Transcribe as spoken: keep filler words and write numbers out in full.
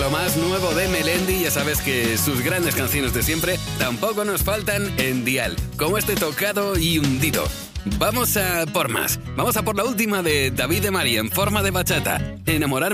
lo más nuevo de Melendi. Ya sabes que sus grandes canciones de siempre tampoco nos faltan en Dial, como este Tocado y Hundido. Vamos a por más. Vamos a por la última de David de María en forma de bachata. Enamorarme.